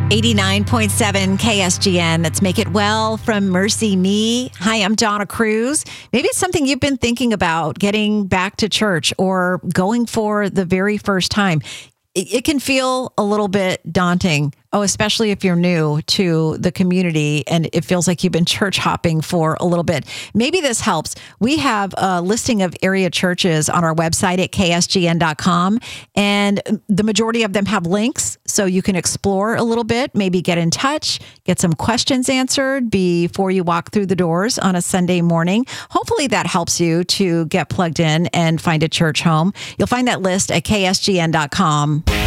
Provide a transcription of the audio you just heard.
89.7 KSGN. That's Make It Well from Mercy Me. Hi, I'm Donna Cruz. Maybe it's something you've been thinking about, getting back to church or going for the very first time. It can feel a little bit daunting. Oh, especially if you're new to the community and it feels like you've been church hopping for a little bit. Maybe this helps. We have a listing of area churches on our website at ksgn.com, and the majority of them have links so you can explore a little bit, maybe get in touch, get some questions answered before you walk through the doors on a Sunday morning. Hopefully that helps you to get plugged in and find a church home. You'll find that list at ksgn.com.